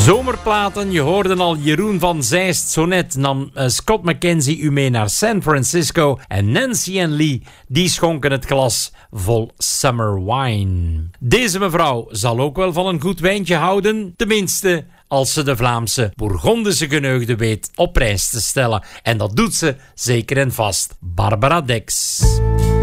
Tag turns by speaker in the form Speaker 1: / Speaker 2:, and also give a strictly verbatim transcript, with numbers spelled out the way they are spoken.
Speaker 1: Zomerplaten, je hoorde al Jeroen van Zeist. Zo net nam uh, Scott McKenzie u mee naar San Francisco. En Nancy en Lee, die schonken het glas vol summer wine. Deze mevrouw zal ook wel van een goed wijntje houden. Tenminste, als ze de Vlaamse Bourgondische geneugde weet op prijs te stellen. En dat doet ze zeker en vast. Barbara Dex.